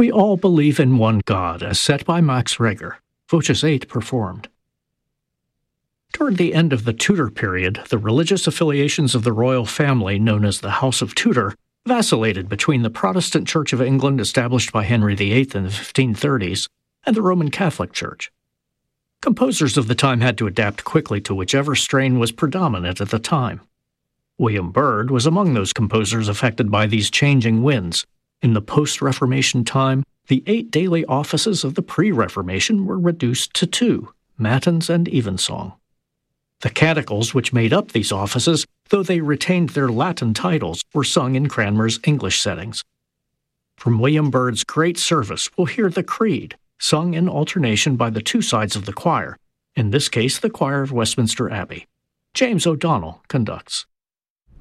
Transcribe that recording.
We all believe in one God, as set by Max Reger, Voces 8 performed. Toward the end of the Tudor period, the religious affiliations of the royal family, known as the House of Tudor, vacillated between the Protestant Church of England established by Henry VIII in the 1530s and the Roman Catholic Church. Composers of the time had to adapt quickly to whichever strain was predominant at the time. William Byrd was among those composers affected by these changing winds. In the post-Reformation time, the 8 daily offices of the pre-Reformation were reduced to 2, matins and evensong. The canticles which made up these offices, though they retained their Latin titles, were sung in Cranmer's English settings. From William Byrd's great service, we'll hear the Creed, sung in alternation by the 2 sides of the choir, in this case the choir of Westminster Abbey. James O'Donnell conducts.